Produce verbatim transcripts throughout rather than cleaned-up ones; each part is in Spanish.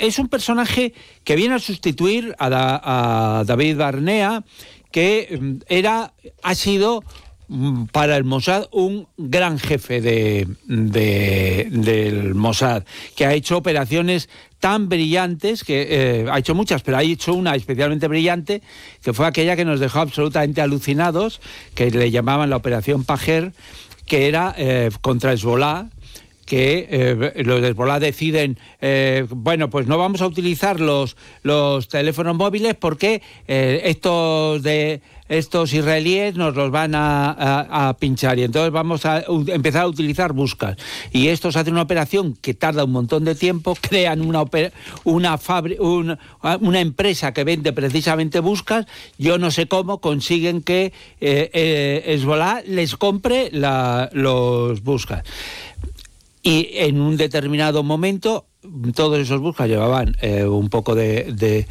es un personaje que viene a sustituir a, da, a David Barnea, que era, ha sido para el Mossad un gran jefe de, de, del Mossad, que ha hecho operaciones tan brillantes, que eh, ha hecho muchas, pero ha hecho una especialmente brillante, que fue aquella que nos dejó absolutamente alucinados, que le llamaban la Operación Pajer, que era eh, contra Hezbollah, que eh, los de Hezbollah deciden, eh, bueno, pues no vamos a utilizar los, los teléfonos móviles porque eh, estos de estos israelíes nos los van a, a, a pinchar, y entonces vamos a u, empezar a utilizar buscas. Y estos hacen una operación que tarda un montón de tiempo, crean una una, fabri, un, una empresa que vende precisamente buscas. Yo no sé cómo consiguen que eh, eh, Hezbollah les compre la, los buscas. Y en un determinado momento, todos esos buscas llevaban eh, un poco de, de,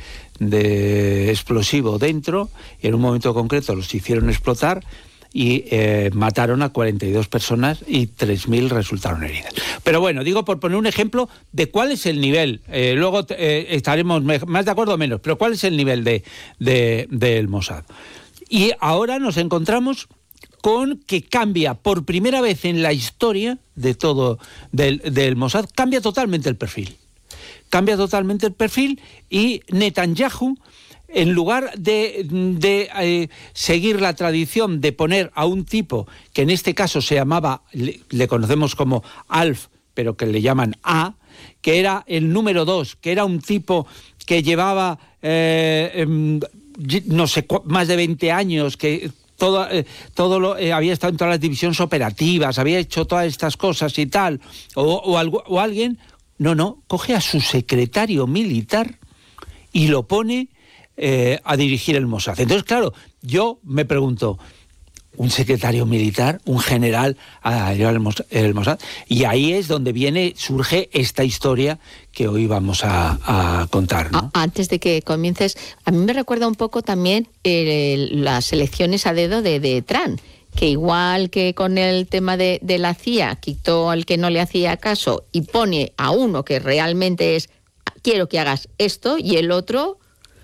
de explosivo dentro, y en un momento concreto los hicieron explotar y eh, mataron a cuarenta y dos personas y tres mil resultaron heridas. Pero bueno, digo por poner un ejemplo de cuál es el nivel, eh, luego eh, estaremos más de acuerdo o menos, pero cuál es el nivel de, de, del Mossad. Y ahora nos encontramos con que cambia por primera vez en la historia de todo del, del Mossad, cambia totalmente el perfil. Cambia totalmente el perfil y Netanyahu, en lugar de, de eh, seguir la tradición de poner a un tipo que en este caso se llamaba, le, le conocemos como Alf, pero que le llaman A, que era el número dos, que era un tipo que llevaba eh, eh, no sé, más de veinte años, que todo, eh, todo lo, eh, había estado en todas las divisiones operativas, había hecho todas estas cosas y tal, o, o, algo, o alguien, no, no, coge a su secretario militar y lo pone eh, a dirigir el Mossad. Entonces, claro, yo me pregunto, un secretario militar, un general a llevar el Mossad, y ahí es donde viene, surge esta historia que hoy vamos a, a contar, ¿no? Antes de que comiences, a mí me recuerda un poco también eh, las elecciones a dedo de, de Trump, que igual que con el tema de, de la C I A, quitó al que no le hacía caso y pone a uno que realmente es, quiero que hagas esto, y el otro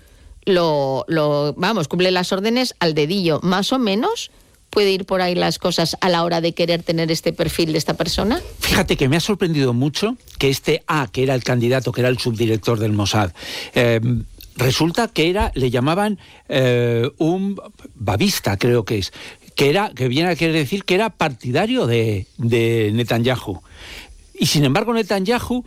lo, lo vamos, cumple las órdenes al dedillo, más o menos. ¿Puede ir por ahí las cosas a la hora de querer tener este perfil de esta persona? Fíjate que me ha sorprendido mucho que este A, que era el candidato, que era el subdirector del Mossad, eh, resulta que era, le llamaban eh, un babista, creo que es, que era, que viene a querer decir que era partidario de, de Netanyahu. Y sin embargo Netanyahu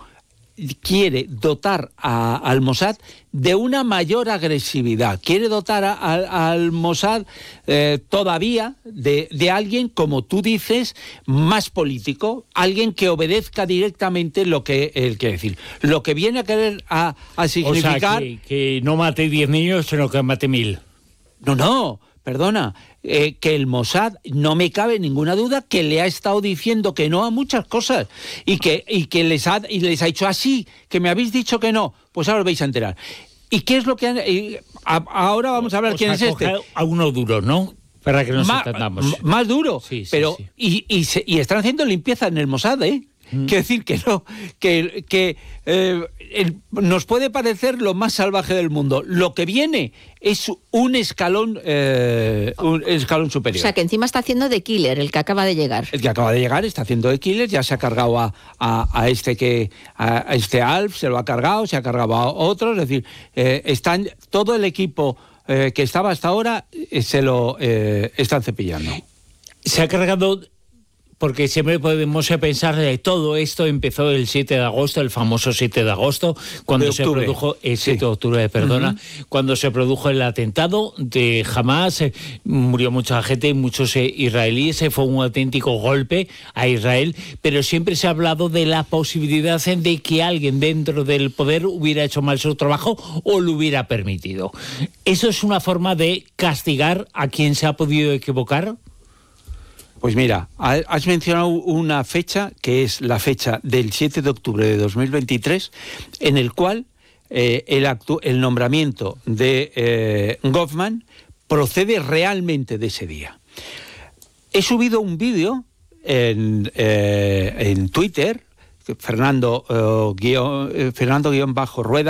quiere dotar a, al Mossad de una mayor agresividad, quiere dotar a, a, al Mossad eh, todavía de, de alguien, como tú dices, más político, alguien que obedezca directamente lo que él quiere decir. Lo que viene a querer a, a significar... O sea, que, que no mate diez niños, sino que mate mil. No, no, perdona, eh, que el Mossad, no me cabe ninguna duda, que le ha estado diciendo que no a muchas cosas y que, y que les, ha, y les ha dicho así, que me habéis dicho que no, pues ahora os vais a enterar. ¿Y qué es lo que han, y a, ahora vamos a hablar o quién sea, es este? A uno duro, ¿no? Para que nos Ma, entendamos. Más duro, sí, sí, pero sí. Y, y, se, y están haciendo limpieza en el Mossad, ¿eh? Mm. Quiero decir que no, que, que eh, el, nos puede parecer lo más salvaje del mundo. Lo que viene es un escalón, eh, un escalón superior. O sea, que encima está haciendo de killer, el que acaba de llegar. El que acaba de llegar está haciendo de killer, ya se ha cargado a, a, a este que a, a este Alf, se lo ha cargado, se ha cargado a otros, es decir, eh, están todo el equipo eh, que estaba hasta ahora eh, se lo eh, están cepillando. Se ha cargado. Porque siempre podemos pensar de todo esto empezó el siete de agosto, el famoso siete de agosto, cuando se produjo el siete de octubre, perdona, uh-huh. cuando se produjo el atentado de Hamas, eh, murió mucha gente, muchos eh, israelíes, eh, fue un auténtico golpe a Israel, pero siempre se ha hablado de la posibilidad de que alguien dentro del poder hubiera hecho mal su trabajo o lo hubiera permitido. ¿Eso es una forma de castigar a quien se ha podido equivocar? Pues mira, has mencionado una fecha que es la fecha del siete de octubre de dos mil veintitrés, en el cual eh, el, actu- el nombramiento de eh, Goffman procede realmente de ese día. He subido un vídeo en, eh, en Twitter, Fernando, eh, guión, eh, Fernando guión bajo Rueda,